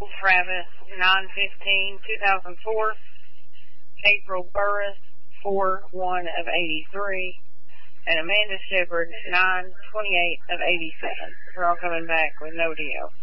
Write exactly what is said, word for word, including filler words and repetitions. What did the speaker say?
Travis, nine fifteen two thousand four. April Burris, four one of eighty-three. And Amanda Shepard, nine twenty-eight of eighty-seven. They're all coming back with no deal.